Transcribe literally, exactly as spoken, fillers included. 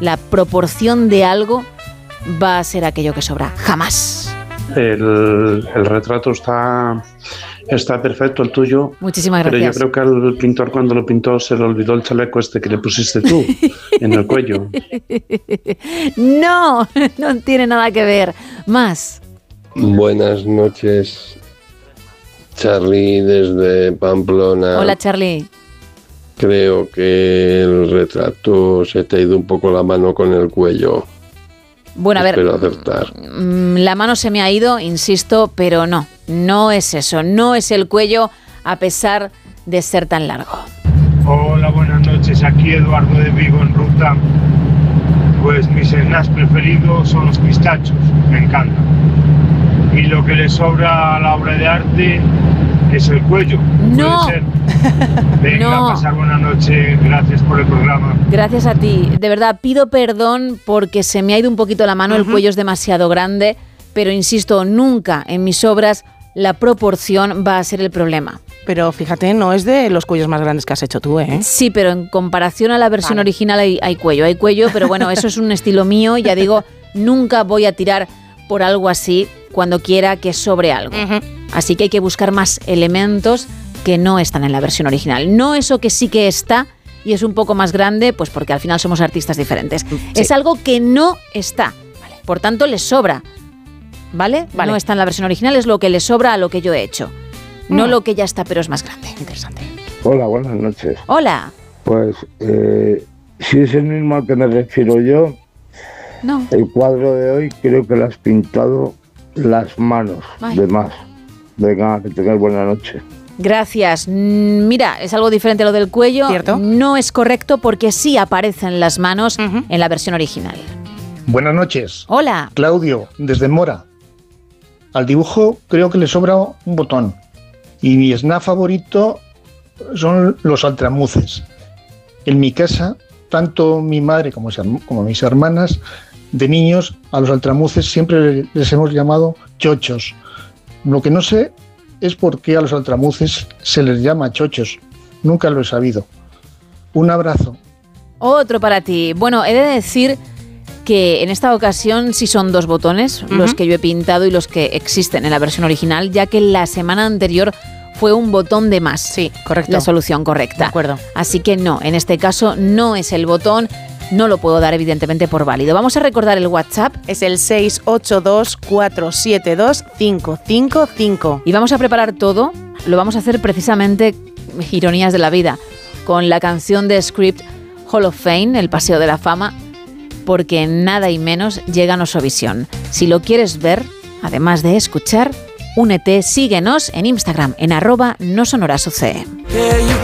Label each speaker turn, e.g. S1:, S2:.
S1: la proporción de algo va a ser aquello que sobra. Jamás.
S2: El, el retrato está, está perfecto, el tuyo.
S1: Muchísimas gracias.
S2: Pero yo creo que al pintor, cuando lo pintó, se le olvidó el chaleco este que le pusiste tú en el cuello.
S1: No, no tiene nada que ver. Más.
S3: Buenas noches, Charlie, desde Pamplona.
S1: Hola, Charlie.
S3: Creo que el retrato se te ha ido un poco la mano con el cuello.
S1: Bueno, a ver,
S3: Espero acertar.
S1: La mano se me ha ido, insisto, pero no, no es eso, no es el cuello a pesar de ser tan largo.
S4: Hola, buenas noches, aquí Eduardo de Vigo en ruta. Pues mis snacks preferidos son los pistachos, me encantan. Y lo que le sobra a la obra de arte es el cuello.
S1: No.
S4: ¿Puede ser? Venga,
S1: No.
S4: pasar buena noche, gracias por el programa.
S1: Gracias a ti. De verdad, pido perdón porque se me ha ido un poquito la mano, uh-huh. El cuello es demasiado grande, pero insisto, nunca en mis obras la proporción va a ser el problema.
S5: Pero fíjate, no es de los cuellos más grandes que has hecho tú, ¿eh?
S1: Sí, pero en comparación a la versión vale. original hay, hay cuello, hay cuello, pero bueno, eso es un estilo mío, ya digo, nunca voy a tirar por algo así cuando quiera que sobre algo. Uh-huh. Así que hay que buscar más elementos que no están en la versión original. No eso que sí que está y es un poco más grande, pues porque al final somos artistas diferentes. Sí. Es algo que no está, vale. Por tanto le sobra, ¿vale? ¿vale? No está en la versión original, es lo que le sobra a lo que yo he hecho. No mm. lo que ya está, pero es más grande.
S5: Interesante.
S6: Hola, buenas noches.
S1: Hola.
S6: Pues, eh, si es el mismo al que me refiero yo,
S1: no.
S6: El cuadro de hoy creo que le has pintado las manos Ay. de más. Venga, que tengas buena noche.
S1: Gracias. Mira, es algo diferente a lo del cuello.
S5: ¿Cierto?
S1: No es correcto porque sí aparecen las manos uh-huh. en la versión original.
S7: Buenas noches.
S1: Hola.
S7: Claudio, desde Mora. Al dibujo creo que le sobra un botón. Y mi snack favorito son los altramuces. En mi casa, tanto mi madre como, como mis hermanas, de niños, a los altramuces siempre les hemos llamado chochos. Lo que no sé es por qué a los altramuces se les llama chochos. Nunca lo he sabido. Un abrazo.
S1: Otro para ti. Bueno, he de decir que en esta ocasión sí son dos botones, uh-huh. los que yo he pintado y los que existen en la versión original, ya que la semana anterior fue un botón de más.
S5: Sí, correcto.
S1: La solución correcta.
S5: De acuerdo.
S1: Así que no, en este caso no es el botón. No lo puedo dar evidentemente por válido. Vamos a recordar el WhatsApp.
S5: Es el seis ocho dos, cuatro siete dos, cinco cinco cinco.
S1: Y vamos a preparar todo. Lo vamos a hacer precisamente, ironías de la vida, con la canción de Script Hall of Fame, el Paseo de la Fama, porque nada y menos llega a Nosovisión. Si lo quieres ver, además de escuchar, únete, síguenos en Instagram, en arroba noshonorasuce.